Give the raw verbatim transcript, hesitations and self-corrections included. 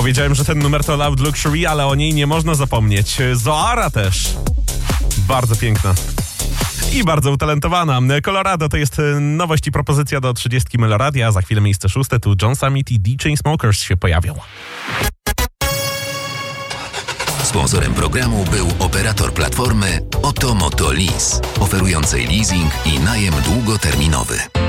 Powiedziałem, że ten numer to Loud Luxury, ale o niej nie można zapomnieć. Zoara też. Bardzo piękna. I bardzo utalentowana. Colorado to jest nowość i propozycja do trzydziestki Meloradia. Za chwilę miejsce szóste. Tu John Summit i D Chainsmokers się pojawią. Sponsorem programu był operator platformy Oto Moto Lease, oferującej leasing i najem długoterminowy.